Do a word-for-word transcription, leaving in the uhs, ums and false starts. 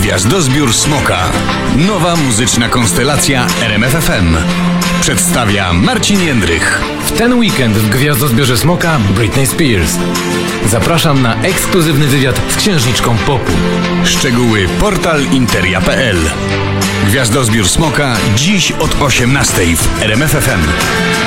Gwiazdozbiór Smoka. Nowa muzyczna konstelacja R M F F M. Przedstawia Marcin Jędrych. W ten weekend w Gwiazdozbiorze Smoka Britney Spears. Zapraszam na ekskluzywny wywiad z księżniczką popu. Szczegóły portal interia kropka p l. Gwiazdozbiór Smoka dziś od osiemnastej w R M F F M.